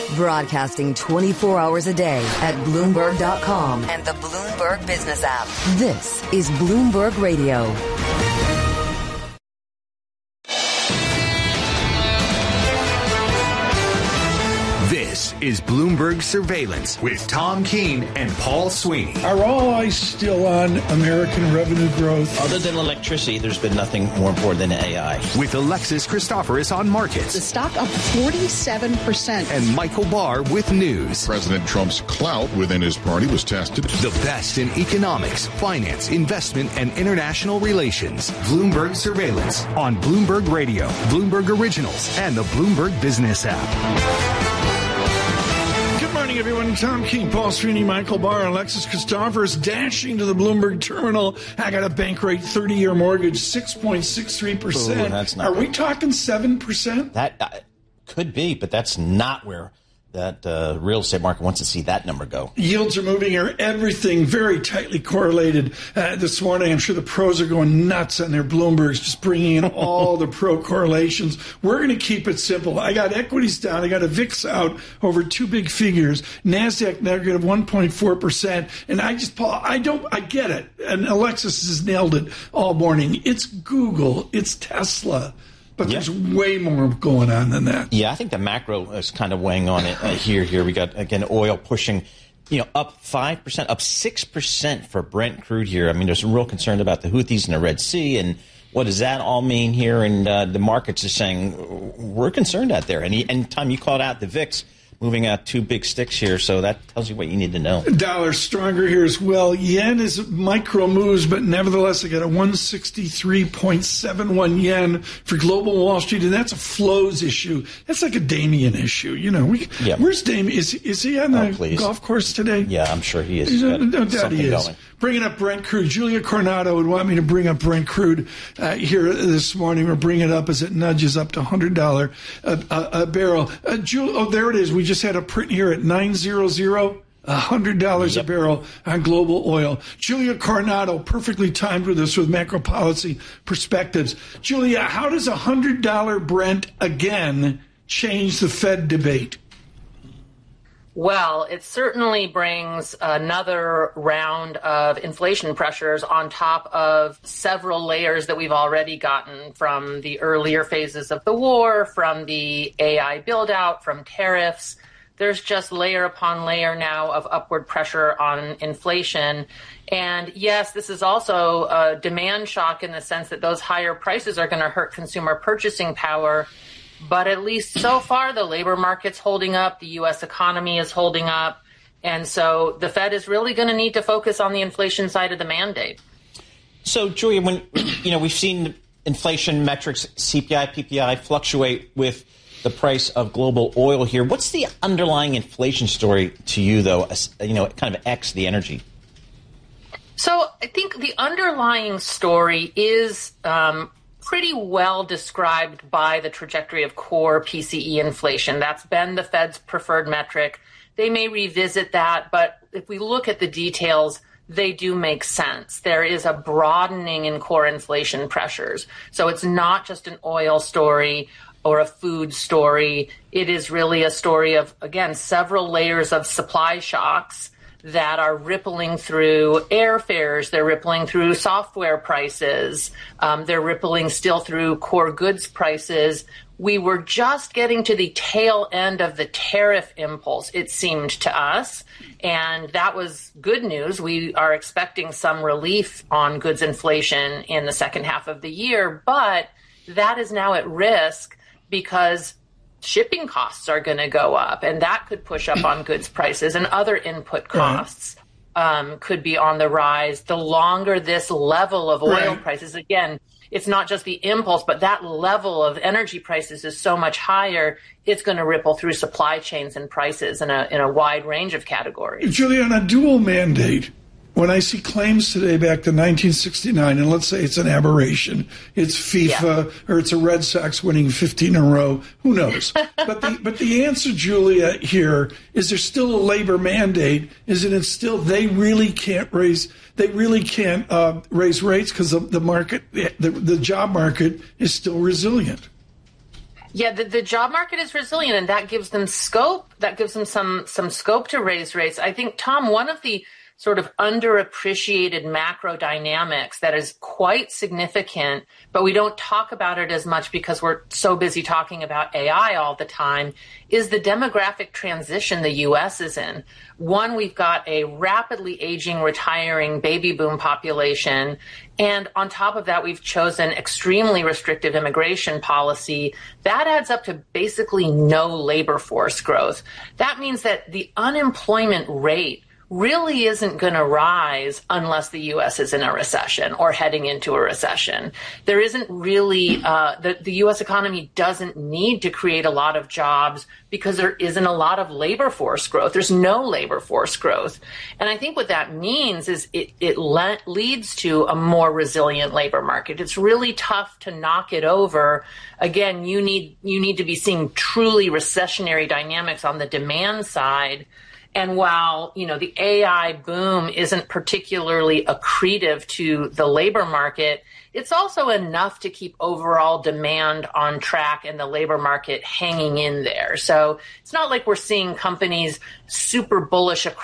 Broadcasting 24 hours a day at Bloomberg.com and the Bloomberg Business app. This is Bloomberg Radio. This is Bloomberg Surveillance with Tom Keene and Paul Sweeney. Are all eyes still on American revenue growth? Other than electricity, there's been nothing more important than AI. With Alexis Christoforous on markets. The stock up 47%. And Michael Barr with news. President Trump's clout within his party was tested. The best in economics, finance, investment, and international relations. Bloomberg Surveillance on Bloomberg Radio, Bloomberg Originals, and the Bloomberg Business app. Good morning, everyone. Tom Keene, Paul Sweeney, Michael Barr, Alexis Christoforous dashing to the Bloomberg terminal. I got a bank rate 30-year mortgage, 6.63%. That's not Are good. we talking 7%? That could be, but that's not where that real estate market wants to see that number go. Yields are moving here. Everything very tightly correlated. This morning, I'm sure the pros are going nuts on their Bloombergs, just bringing in all the pro correlations. We're going to keep it simple. I got equities down. I got a VIX out over two big figures. NASDAQ negative 1.4%. And I get it. And Alexis has nailed it all morning. It's Google. It's Tesla. But there's way more going on than that. Yeah, I think the macro is kind of weighing on it here. We got, again, oil pushing, up 5%, up 6% for Brent crude here. I mean, there's some real concern about the Houthis in the Red Sea and what does that all mean here? And the markets are saying we're concerned out there. And Tom, you called out the VIX moving out two big sticks here, so that tells you what you need to know. Dollar stronger here as well. Yen is micro moves, but nevertheless, I got a 163.71 yen for global Wall Street, and that's a flows issue. That's like a Damien issue. Where's Damien? Is he on the golf course today? Yeah, I'm sure he is. No doubt he is. Going. Bringing up Brent crude. Julia Coronado would want me to bring up Brent crude here this morning. We're bringing it up as it nudges up to $100 a barrel. There it is. We just had a print here at 900, $100 a barrel on global oil. Julia Coronado, perfectly timed with us with macro policy perspectives. Julia, how does $100 Brent again change the Fed debate? Well, it certainly brings another round of inflation pressures on top of several layers that we've already gotten from the earlier phases of the war, from the AI build out, from tariffs. There's just layer upon layer now of upward pressure on inflation. And yes, this is also a demand shock in the sense that those higher prices are going to hurt consumer purchasing power. But at least so far, the labor market's holding up. The U.S. economy is holding up. And so the Fed is really going to need to focus on the inflation side of the mandate. So, Julia, when we've seen inflation metrics, CPI, PPI, fluctuate with the price of global oil here, what's the underlying inflation story to you, though, kind of X the energy? So I think the underlying story is pretty well described by the trajectory of core PCE inflation. That's been the Fed's preferred metric. They may revisit that, but if we look at the details, they do make sense. There is a broadening in core inflation pressures. So it's not just an oil story or a food story. It is really a story of, again, several layers of supply shocks that are rippling through airfares, they're rippling through software prices, they're rippling still through core goods prices. We were just getting to the tail end of the tariff impulse, it seemed to us, and that was good news. We are expecting some relief on goods inflation in the second half of the year, but that is now at risk because shipping costs are going to go up, and that could push up on goods prices, and other input costs could be on the rise. The longer this level of oil prices, again, it's not just the impulse, but that level of energy prices is so much higher, it's going to ripple through supply chains and prices in a wide range of categories. Julia, on a dual mandate, when I see claims today back to 1969, and let's say it's an aberration, it's FIFA or it's a Red Sox winning 15 in a row, who knows? but the answer, Julia, here is there's still a labor mandate. Isn't it still they really can't raise rates because the market, the job market is still resilient? Yeah, the job market is resilient, and that gives them scope. That gives them some scope to raise rates. I think, Tom, one of the sort of underappreciated macro dynamics that is quite significant, but we don't talk about it as much because we're so busy talking about AI all the time, is the demographic transition the U.S. is in. One, we've got a rapidly aging, retiring baby boom population. And on top of that, we've chosen extremely restrictive immigration policy. That adds up to basically no labor force growth. That means that the unemployment rate really isn't going to rise unless the U.S. is in a recession or heading into a recession. There isn't really, the U.S. economy doesn't need to create a lot of jobs because there isn't a lot of labor force growth. There's no labor force growth. And I think what that means is it leads to a more resilient labor market. It's really tough to knock it over. Again, you need to be seeing truly recessionary dynamics on the demand side. And while, the AI boom isn't particularly accretive to the labor market, it's also enough to keep overall demand on track and the labor market hanging in there. So it's not like we're seeing companies super bullish across